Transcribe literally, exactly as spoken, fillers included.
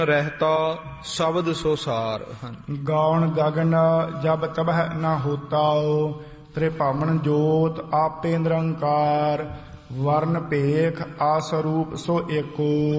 ਰਹਿਤਾ ਸ਼ਬਦ ਸੋ ਸਾਰ। ਗਾਉਣ ਗਗਨ ਜਬ ਤਬਹ ਨਾ ਹੋਤਾਓ, ਤ੍ਰਿਭਾਵਨ ਜੋਤ ਆਪੇ ਨਿਰੰਕਾਰ, ਵਰਨ ਭੇਖ ਆਸਰੂਪ ਸੋ ਏਕੋ।